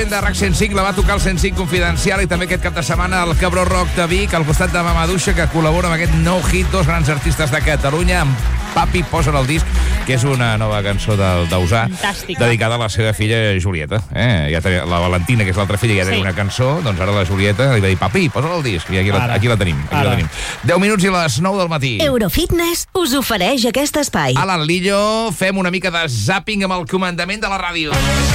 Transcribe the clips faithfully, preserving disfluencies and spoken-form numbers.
de RAC cent cinc la va tocar el cent cinc Confidencial i també aquest cap de setmana el Cabró Rock de Vic al costat de Mamaduixa, que col·labora amb aquest nou hit, dos grans artistes de Catalunya, amb Papi posen el disc, que és una nova cançó del Dausà dedicada a la seva filla Julieta. Eh? Ja tenia, la Valentina, que és l'altra filla, ja tenia sí. una cançó, doncs ara la Julieta li va dir Papi, posa el disc, i aquí la, aquí la tenim. Aquí la tenim. deu minuts i les nou del matí. Eurofitness us ofereix aquest espai. Alan Lillo, fem una mica de zàping amb el comandament de la ràdio.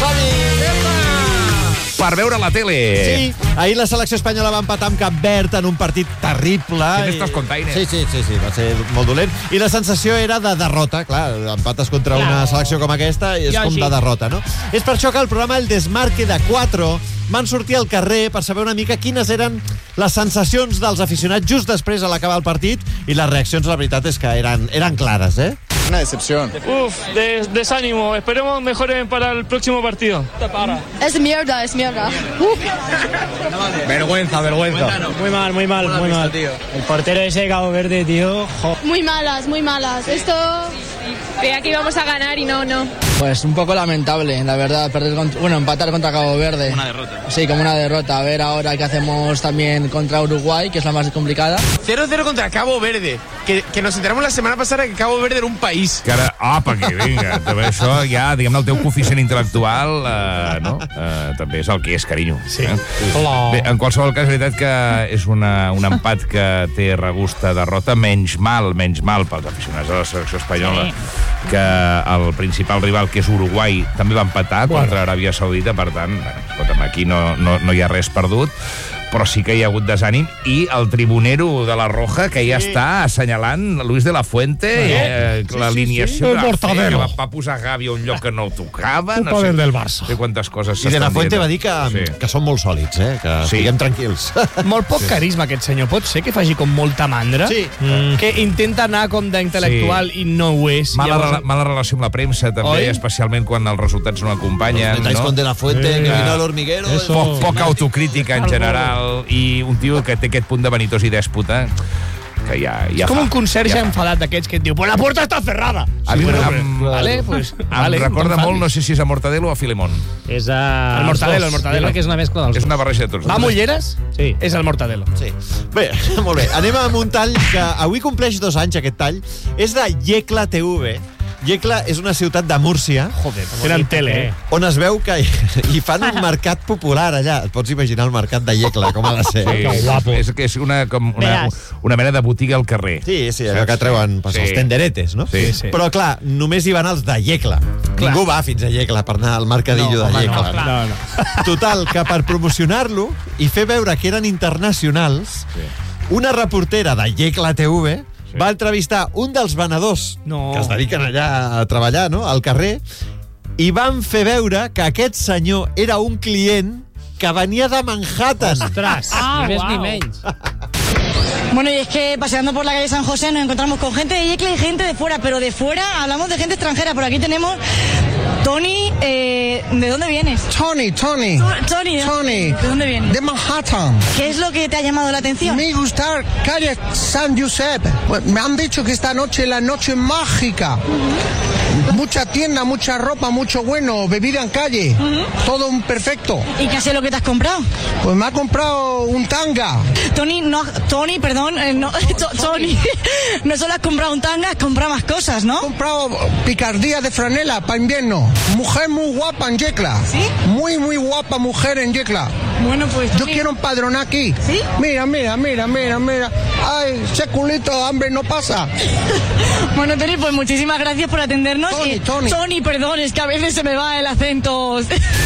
Per veure la tele. Sí, ahir la selecció espanyola va empatar amb Cap Verd en un partit terrible. Tens estos containers. Sí, sí, sí, sí, va ser molt dolent. I la sensació era de derrota, clar, empates contra una selecció com aquesta i és com de derrota, no? És per això que el programa El Desmarque de Cuatro van sortir al carrer per saber una mica quines eren les sensacions dels aficionats just després a l'acabar el partit, i les reaccions, la veritat, és que eren, eren clares, eh? Una decepción. Uf, des, desánimo. Esperemos mejoren para el próximo partido. Es mierda, es mierda. Uf. Vergüenza, vergüenza. Muy mal, muy mal, muy mal. El portero ese de Cabo Verde, tío. Jo. Muy malas, muy malas. Esto... Creía que íbamos a ganar y no, no. Pues un poco lamentable, la verdad, perder contra, bueno, empatar contra Cabo Verde. Una derrota. Sí, como una derrota. A ver ahora qué hacemos también contra Uruguay, que es la más complicada. cero cero contra Cabo Verde, que, que nos enteramos la setmana passada que Cabo Verde era un país. Que ara, apa, que vinga, també això ja, diguem-ne, el teu coeficient intel·lectual, eh, no? Eh, també és el que és, carinyo. Sí. Eh? Bé, en qualsevol cas, és veritat que és una, un empat que té regust de derrota, menys mal, menys mal pels aficionats de la selecció espanyola, sí. que el principal rival, que és Uruguai, també va empatar bueno. contra Aràbia Saudita, per tant, bueno, escolta'm, aquí no, no, no hi ha res perdut, però sí que hi ha hagut desànim, i el tribunero de la Roja, que ja sí. està assenyalant Luis de la Fuente, eh, sí, l'alineació sí, sí. que va, va posar Gavi a un lloc que no tocava, no sé, del Barça. sé quantes coses I de la Fuente va dir que, sí. que són molt sòlids, eh? que sí. estiguem tranquils. Molt poc sí. carisma, aquest senyor. Pot ser que faci com molta mandra? Sí. Mm. Que intenta anar com d'intel·lectual sí. i no ho és. Mala, llavors... re, mala relació amb la premsa, també, Oi? especialment quan els resultats no acompanyen. Los detalls no? con de la Fuente, eh, que vino al hormiguero... Poc, poca autocrítica en general, i un tio que té aquest punt de vanitós i dèspota que ja, ja és com fa, un conserge ja enfadat d'aquests que et diu pues la puerta està cerrada. A mi bueno, em, vale, pues, em vale, recorda molt, no sé si és a Mortadelo o a Filemón. És a... El Mortadelo, el Mortadelo. Que és una mescla dels És una barreja de tots. Va a Mulleres? Sí. És el Mortadelo. Sí. Bé, molt bé. Anem amb un tall que avui compleix dos anys, aquest tall. És de Yecla T V. Yecla és una ciutat de Múrcia. Joder, tenen tele, eh? On es veu que hi fan un mercat popular allà. Et pots imaginar el mercat de Yecla, com ha de ser. Sí, que guapo. És que és una, com una, una mena de botiga al carrer. Sí, sí, allò que treuen pues, sí. els tenderetes, no? Sí, sí. Però, clar, només hi van els de Yecla. Clar. Ningú va fins a Yecla per anar al mercadillo no, de Yecla. No, no, no. Total, que per promocionar-lo i fer veure que eren internacionals, sí. una reportera de Yecla T V sí. va entrevistar un dels venedors no. que es dediquen allà a treballar, no?, al carrer, i van fer veure que aquest senyor era un client que venia de Manhattan. Ostres, ah, ni més wow. ni menys. Bueno, y es que paseando por la calle San José nos encontramos con gente de Yecla y gente de fuera, pero de fuera hablamos de gente extranjera. Por aquí tenemos Tony, eh, ¿de dónde vienes? Tony, Tony. Tony, Tony. ¿De dónde vienes? De Manhattan. ¿Qué es lo que te ha llamado la atención? Me gusta calle San Josep. Me han dicho que esta noche es la noche mágica. Uh-huh. Mucha tienda, mucha ropa, mucho bueno, bebida en calle. Uh-huh. Todo un perfecto. ¿Y qué es lo que te has comprado? Pues me ha comprado un tanga. Tony, no, Tony, perdón, eh, no, Tony, no solo has comprado un tanga, has comprado más cosas, ¿no? He comprado picardía de franela para invierno. Mujer muy guapa en Yecla. ¿Sí? Muy, muy guapa mujer en Yecla. Bueno, pues... Yo quiero empadronar aquí. ¿Sí? Mira, mira, mira, mira, mira. Ay, ese culito de hambre no pasa. Bueno, Tony, pues muchísimas gracias por atendernos. Tony, y... Tony. Tony, perdón, es que a veces se me va el acento...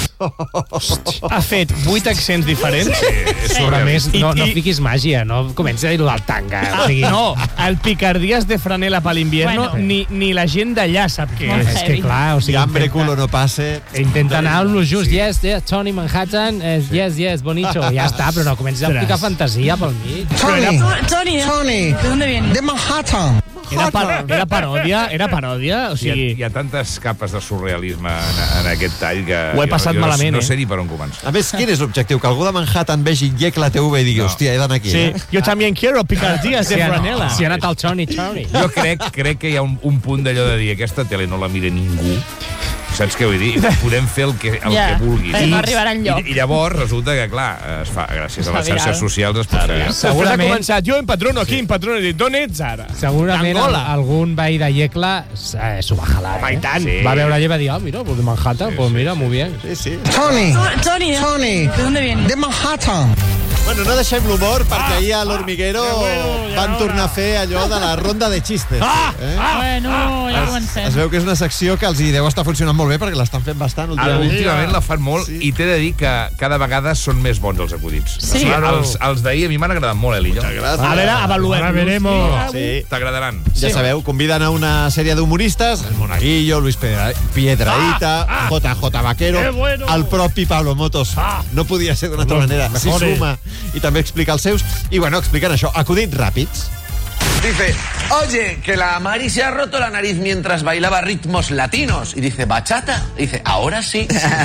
Ha fet vuit accents diferents. Sí, Però a més, no, no I- fiquis màgia, no comencis a dir-ho del tanga. O sigui, No, el picardies de franela per l'invierno, Bueno. ni, ni la gent d'allà sap què Molt és. és que clar, o Si sigui, hambre intenta, culo no passe... intenta anar amb lo just. Yes, yes, Tony Manhattan, eh, yes, yes, bonicho. Ja està, però no comencis a ficar fantasia pel mig. Tony, Tony, ¿de- Tony. ¿de dónde vienes? De Manhattan. Era, par era paròdia, era paròdia, o Hi ha, sigui... hi ha tantes capes de surrealisme en, en aquest tall que... Ho he jo- passat jo malament, no, eh? no sé ni per on començar. A més, quin és l'objectiu? Que algú de Manhattan vegi Yecla T V i digui, No. hòstia, he d'anar aquí, Sí, eh? jo també quiero picardías de Si ha, franela. si ha anat al Tony, Tony. Jo crec, crec que hi ha un, un punt d'allò de dir aquesta tele no la mira ningú Saps què vull dir? Podem fer el que, el Ja, que vulguis. però no arribarà enlloc. I, I llavors resulta que, clar, es fa, gràcies a les Està xarxes viral. socials es pot fer. Després ha començat, jo empatrono aquí, empatrono, i dic, d'on ets ara? Segurament al, Angola. algun veí de Yecla eh, s'ho va jalar. Home, i tant. Sí. Va veure allà i va dir, ah, mira, pues de Manhattan, Sí, pues sí, mira, sí. muy bien. Sí, sí. Tony, Tony, Tony, ¿de dónde viene? de Manhattan. Bueno, no deixem l'humor perquè ahir a l'Hormiguero van tornar a fer allò de la ronda de xistes. Eh? Bueno, ja Es comencem. veu que és una secció que els hi deu estar funcionant molt bé perquè l'estan fent bastant Ara, últimament. últimament la fan molt, i t'he de dir que cada vegada són més bons els acudits. Sí. O sigui, els, els d'ahir a mi m'han agradat molt, eh, Lillo? A veure, avaluem. Ara veremos. Sí. T'agradaran. Ja sabeu, conviden a una sèrie d'humoristes, el Monaguillo, Luis Pedra- Piedrahita, J J Vaquero, el propi Pablo Motos. No podia ser d'una altra manera. S'hi suma i també explica els seus. I bueno, expliquen això, acudits ràpids. Dice, oye, que la Mari se ha roto la nariz mientras bailaba ritmos latinos. Y dice, ¿bachata? Y dice, ahora sí.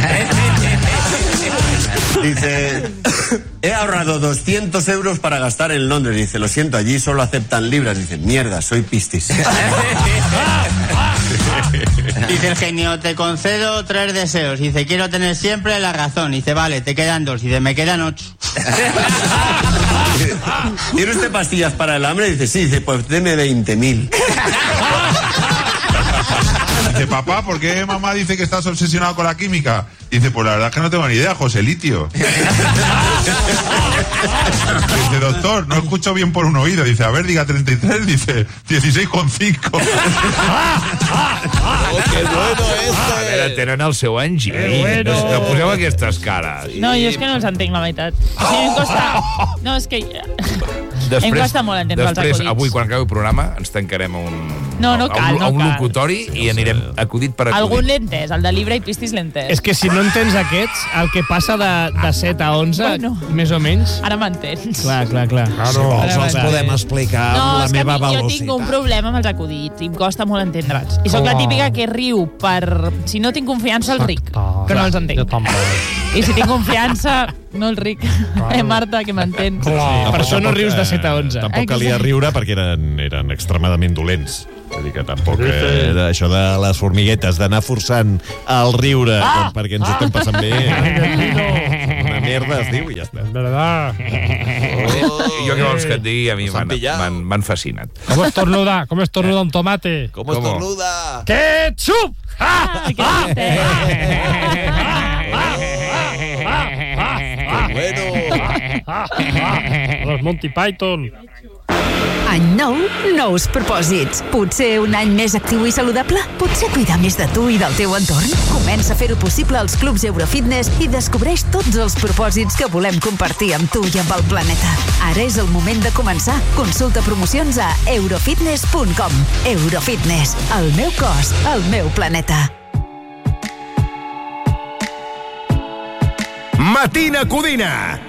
Dice, he ahorrado doscientos euros para gastar en Londres. Dice, lo siento, allí solo aceptan libras. Dice, mierda, soy pistis. Dice el genio, te concedo tres deseos. Dice, quiero tener siempre la razón. Dice, vale, te quedan dos. Dice, me quedan ocho. ¿Tiene usted pastillas para el hambre? Dice, sí. Dice, pues deme veinte mil. Dice, papá, ¿por qué mamá dice que estás obsesionado con la química? Dice, pues la verdad es que no tengo ni idea, José Litio. Dice, doctor, no escucho bien por un oído. Dice, a ver, diga treinta y tres. Dice, dieciséis coma cinco. Oh, que bueno A veure, tenen el seu enginy. bueno. No, no poseu aquestes cares. No, jo és que no els entenc, la veritat. O sigui, em costa... No, és que... Després, em costa molt entendre els després, acudits. avui, quan acabi el programa, ens tancarem a un, No, no a cal, un, no a un cal. locutori i anirem acudit per acudit. Algun l'he entès, el de Libre i Pistis l'he entès. És que si no entens aquests, el que passa de, de set a onze, Bueno. més o menys... Ara m'entens. Clar, clar, clar. Si vols, els podem explicar No, amb la és que a meva mi, jo velocitat. tinc un problema amb els acudits i em costa molt entendre'ls. I sóc la Oh. típica que riu per... Si no tinc confiança, el ric, Ah, però no els entenc. Jo tampoc. I si tinc confiança, no el ric. Eh, Marta, que m'entens. Clar. Per això no rius de set a onze. Tampoc calia riure perquè eren, eren extremadament dolents. Vull dir que tampoc eh, era això de les formiguetes, d'anar forçant el riure ah! perquè ens ho estem passant bé. Una merda es diu i ja està. Verdad. Oh. Jo què vols que et digui? A mi S'han m'han pillat. m'han- m'han fascinat. Com estornuda? Com estornuda un tomate? Com Com? estornuda? Ketchup! Ah, que triste. Que bueno. Los Monty Python. Any nou, nous propòsits. Potser un any més actiu i saludable? Potser cuidar més de tu i del teu entorn? Comença a fer-ho possible als clubs Eurofitness i descobreix tots els propòsits que volem compartir amb tu i amb el planeta. Ara és el moment de començar. Consulta promocions a eurofitness punt com. Eurofitness. El meu cos, el meu planeta. Matina Codina.